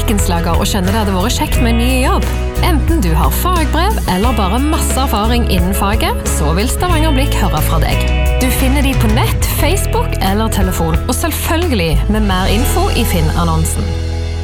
Bergenslager og skjønner det hadde vært kjekt med en ny jobb. Enten du har fagbrev eller bare masse erfaring innen faget, så vil Stavanger Blikk høre fra deg. Du finner de på nett, Facebook eller telefon, og selvfølgelig med mer info i Finn-annonsen.